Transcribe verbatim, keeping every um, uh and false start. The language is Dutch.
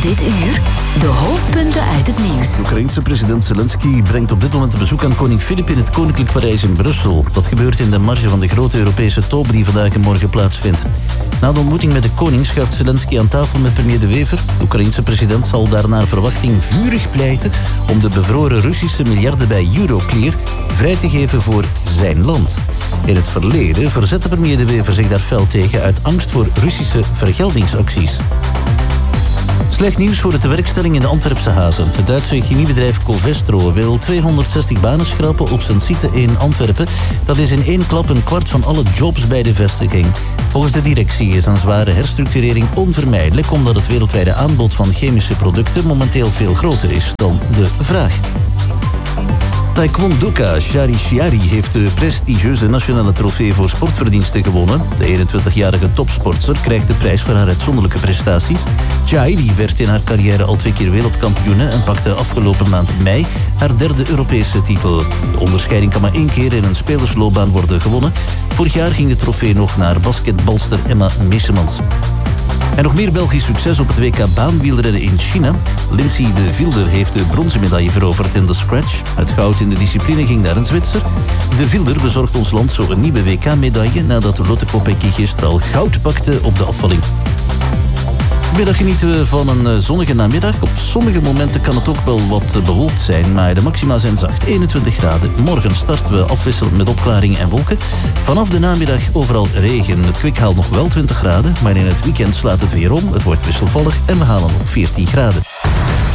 Dit uur de hoofdpunten uit het nieuws. De Oekraïense president Zelensky brengt op dit moment een bezoek aan koning Filip in het Koninklijk Paleis in Brussel. Dat gebeurt in de marge van de grote Europese top die vandaag en morgen plaatsvindt. Na de ontmoeting met de koning schuift Zelensky aan tafel met premier De Wever. De Oekraïense president zal daar naar verwachting vurig pleiten om de bevroren Russische miljarden bij Euroclear vrij te geven voor zijn land. In het verleden verzette premier De Wever zich daar fel tegen uit angst voor Russische vergeldingsacties. Slecht nieuws voor de tewerkstelling in de Antwerpse haven. Het Duitse chemiebedrijf Covestro wil tweehonderdzestig banen schrappen op zijn site in Antwerpen. Dat is in één klap een kwart van alle jobs bij de vestiging. Volgens de directie is een zware herstructurering onvermijdelijk, omdat het wereldwijde aanbod van chemische producten momenteel veel groter is dan de vraag. Taekwondoka Shari Chiari heeft de prestigieuze nationale trofee voor sportverdiensten gewonnen. De eenentwintigjarige topsportster krijgt de prijs voor haar uitzonderlijke prestaties. Chiari werd in haar carrière al twee keer wereldkampioene en pakte afgelopen maand mei haar derde Europese titel. De onderscheiding kan maar één keer in een spelersloopbaan worden gewonnen. Vorig jaar ging de trofee nog naar basketbalster Emma Meesemans. En nog meer Belgisch succes op het W K baanwielrennen in China. Lindsay de Vilder heeft de bronzen medaille veroverd in de scratch. Het goud in de discipline ging naar een Zwitser. De Vilder bezorgt ons land zo een nieuwe W K-medaille nadat Lotte Kopecky gisteren al goud pakte op de afvalling. Vanmiddag genieten we van een zonnige namiddag. Op sommige momenten kan het ook wel wat bewolkt zijn, maar de maxima zijn zacht, eenentwintig graden. Morgen starten we afwisselend met opklaringen en wolken. Vanaf de namiddag overal regen. Het kwik haalt nog wel twintig graden, maar in het weekend slaat het weer om. Het wordt wisselvallig en we halen nog veertien graden.